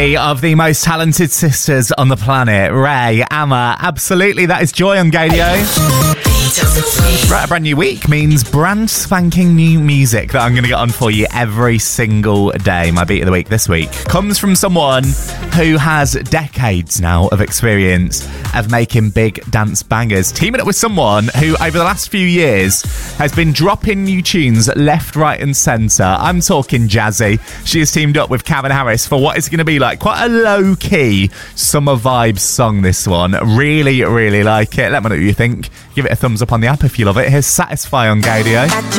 Three of the most talented sisters on the planet. Ray, Amma, absolutely, that is Joy on Gadio. Right, a brand new week means brand spanking new music that I'm going to get on for you every single day. My beat of the week this week comes from someone who has decades now of experience of making big dance bangers, teaming up with someone who over the last few years has been dropping new tunes left, right and centre. I'm talking Jazzy. She has teamed up with Calvin Harris for what is going to be like quite a low-key summer vibes song, this one. Really, really like it. Let me know what you think. Give it a thumbs up on the app if you love it. Here's Satisfy on Gadio.